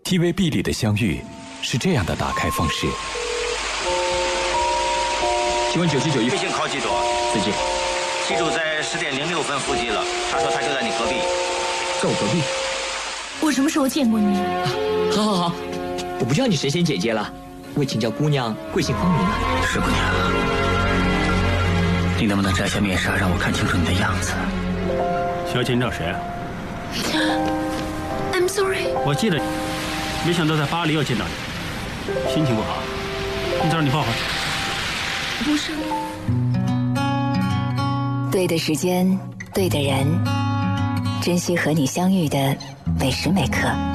TVB 里的相遇是这样的打开方式。 请问9791 微信靠记住， 司机， 记住在10点06分伏击了。他说他就在你隔壁， 在我隔壁。 我什么时候见过你？ 好，我不叫你神仙姐姐了，我已经叫姑娘贵姓芳名了。 是姑娘，你能不能摘下面纱，让我看清楚你的样子？ 小姐，你找谁啊 I'm sorry。 我记得，没想到在巴黎要见到你，心情不好，你再让你抱会儿。 不是。 对的时间，对的人，珍惜和你相遇的每时每刻。